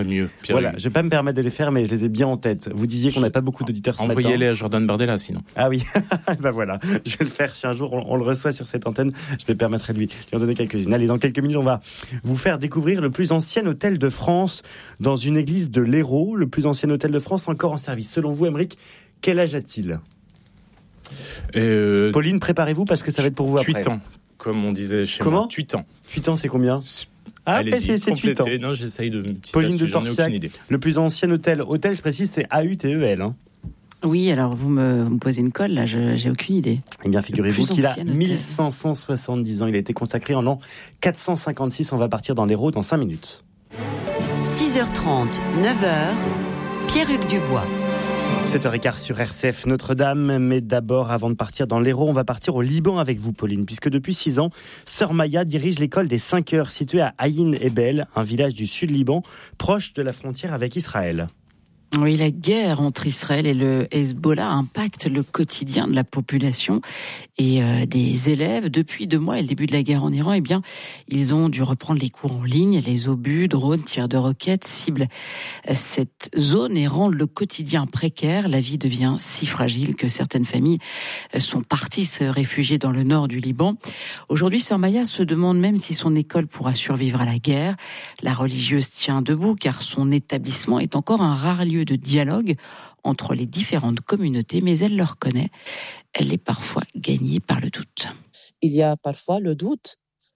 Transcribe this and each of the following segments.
Mieux, voilà, je vais pas me permettre de les faire, mais je les ai bien en tête. Vous disiez qu'on n'a pas beaucoup d'auditeurs ce matin. Envoyez-les à Jordan Bardella, sinon. Ah oui, ben voilà, je vais le faire. Si un jour on le reçoit sur cette antenne, je me permettrai de lui en donner quelques-unes. Allez, dans quelques minutes, on va vous faire découvrir le plus ancien hôtel de France dans une église de l'Hérault. Le plus ancien hôtel de France encore en service. Selon vous, Aymeric, quel âge a-t-il ? Pauline, préparez-vous parce que ça va être pour vous après. 8 ans, comme on disait chez moi. Comment ? 8 ans. 8 ans, c'est combien ? C'est 8 ans. Non, j'essaye de... Pauline de Torsiac, le plus ancien hôtel, je précise, c'est AUTEL. Hein. Oui, alors vous me posez une colle, là, j'ai aucune idée. Eh bien, figurez-vous qu'il a 1570 ans. Il a été consacré en l'an 456. On va partir dans l'Hérault dans 5 minutes. 6h30, 9h, Pierre-Hugues Dubois. 7h15 sur RCF Notre-Dame, mais d'abord, avant de partir dans l'Hérault, on va partir au Liban avec vous, Pauline, puisque depuis 6 ans, Sœur Maya dirige l'école des 5 heures située à Aïn Ebel, un village du sud Liban, proche de la frontière avec Israël. Oui, la guerre entre Israël et le Hezbollah impacte le quotidien de la population et des élèves. Depuis 2 mois et le début de la guerre en Iran, ils ont dû reprendre les cours en ligne. Les obus, drones, tirs de roquettes ciblent cette zone et rendent le quotidien précaire. La vie devient si fragile que certaines familles sont parties se réfugier dans le nord du Liban. Aujourd'hui, Sœur Maya se demande même si son école pourra survivre à la guerre. La religieuse tient debout car son établissement est encore un rare lieu de dialogue entre les différentes communautés, mais elle le reconnaît, elle est parfois gagnée par le doute. Il y a parfois le doute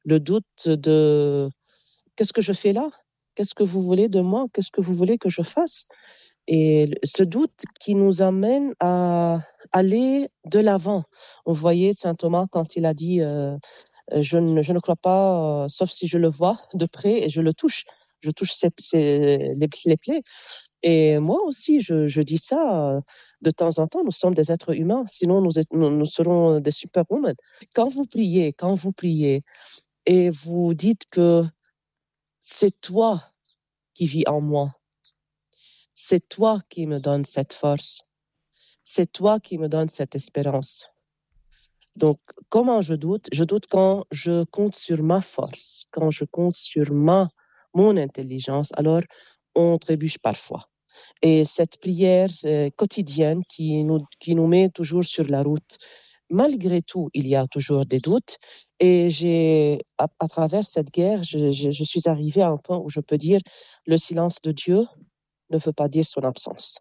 de qu'est-ce que je fais là ? Qu'est-ce que vous voulez de moi ? Qu'est-ce que vous voulez que je fasse ? Et ce doute qui nous amène à aller de l'avant. On voyait Saint Thomas quand il a dit je ne crois pas, sauf si je le vois de près et je le touche. Je touche les plaies. Et moi aussi, je dis ça de temps en temps. Nous sommes des êtres humains, sinon nous serons des superwomen. Quand vous priez et vous dites que c'est toi qui vis en moi, c'est toi qui me donne cette force, c'est toi qui me donne cette espérance. Donc, comment je doute ? Je doute quand je compte sur ma force, quand je compte sur mon intelligence, alors on trébuche parfois. Et cette prière quotidienne qui nous met toujours sur la route, malgré tout, il y a toujours des doutes. Et à travers cette guerre, je suis arrivée à un point où je peux dire le silence de Dieu ne veut pas dire son absence.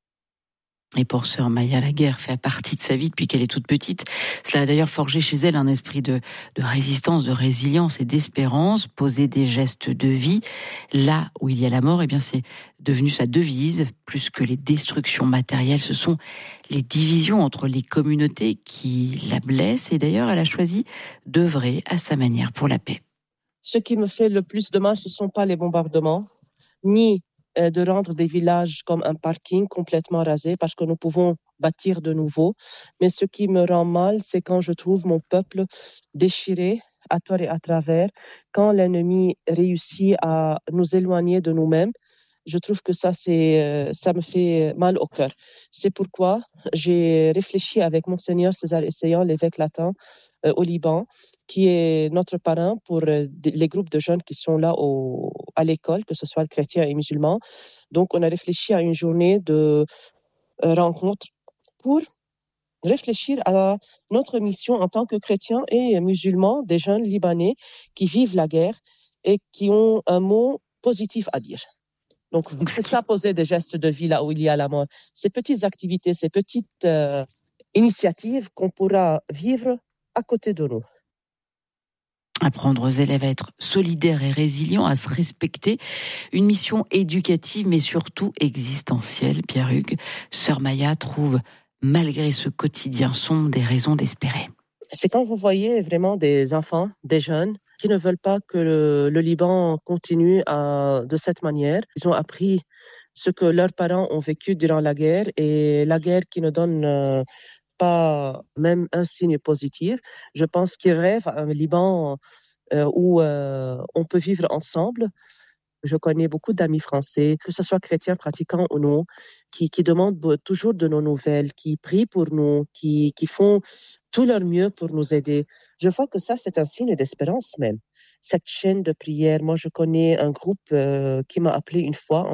Et pour Sœur Maya, la guerre fait partie de sa vie depuis qu'elle est toute petite. Cela a d'ailleurs forgé chez elle un esprit de résistance, de résilience et d'espérance, poser des gestes de vie. Là où il y a la mort, c'est devenu sa devise. Plus que les destructions matérielles, ce sont les divisions entre les communautés qui la blessent. Et d'ailleurs, elle a choisi d'œuvrer à sa manière pour la paix. Ce qui me fait le plus de mal, ce ne sont pas les bombardements, ni de rendre des villages comme un parking complètement rasé parce que nous pouvons bâtir de nouveau. Mais ce qui me rend mal, c'est quand je trouve mon peuple déchiré à tort et à travers, quand l'ennemi réussit à nous éloigner de nous-mêmes. Je trouve que ça me fait mal au cœur. C'est pourquoi j'ai réfléchi avec Monseigneur César Essayant, l'évêque latin au Liban, qui est notre parrain pour les groupes de jeunes qui sont là à l'école, que ce soit chrétiens et musulmans. Donc, on a réfléchi à une journée de rencontre pour réfléchir à notre mission en tant que chrétiens et musulmans, des jeunes libanais qui vivent la guerre et qui ont un mot positif à dire. Donc c'est ça, poser des gestes de vie là où il y a la mort. Ces petites activités, ces petites initiatives qu'on pourra vivre à côté de nous. Apprendre aux élèves à être solidaires et résilients, à se respecter. Une mission éducative, mais surtout existentielle, Pierre-Hugues. Sœur Maya trouve, malgré ce quotidien sombre, des raisons d'espérer. C'est quand vous voyez vraiment des enfants, des jeunes, qui ne veulent pas que le Liban continue de cette manière. Ils ont appris ce que leurs parents ont vécu durant la guerre et la guerre qui ne donne pas même un signe positif. Je pense qu'ils rêvent à un Liban où on peut vivre ensemble. Je connais beaucoup d'amis français, que ce soit chrétiens pratiquants ou non, qui demandent toujours de nos nouvelles, qui prient pour nous, qui font tout leur mieux pour nous aider. Je vois que ça, c'est un signe d'espérance même. Cette chaîne de prière, moi je connais un groupe qui m'a appelé une fois